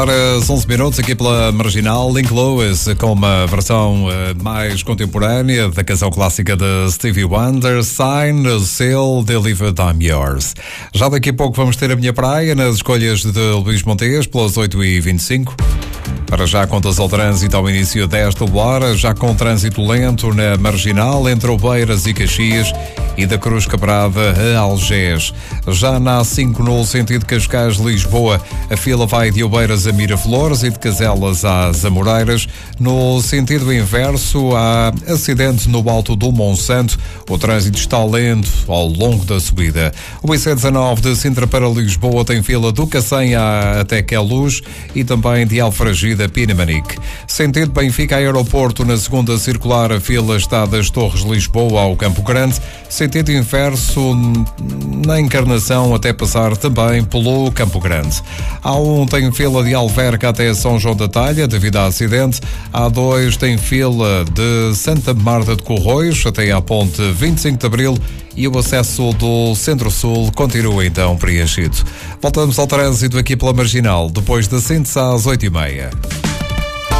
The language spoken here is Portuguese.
Para 11 minutos aqui pela Marginal, Link Lewis com uma versão mais contemporânea da canção clássica de Stevie Wonder, Sign, Seal, Delivered, I'm Yours. Já daqui a pouco vamos ter a minha praia nas escolhas de Luís Montes pelas 8h25. Para já contas ao trânsito ao início desta hora, já com trânsito lento na Marginal entre Oeiras e Caxias e da Cruz Quebrada a Algés. Já na A5 no sentido Cascais-Lisboa, a fila vai de Oeiras a Miraflores e de Caselas às Amoreiras. No sentido inverso, há acidente no Alto do Monsanto. O trânsito está lento ao longo da subida. O IC19 de Sintra para Lisboa tem fila do Cacém até Queluz e também de Alfragide a Pinamanique. Sentido Benfica Aeroporto, na segunda circular, a fila está das Torres Lisboa ao Campo Grande. Sentido inverso na Encarnação até passar também pelo Campo Grande. A1 tem fila de Alverca até São João da Talha devido a acidente. A2 tem fila de Santa Marta de Corroios até à ponte 25 de Abril e o acesso do Centro-Sul continua então preenchido. Voltamos ao trânsito aqui pela Marginal depois da síntese às 8h30.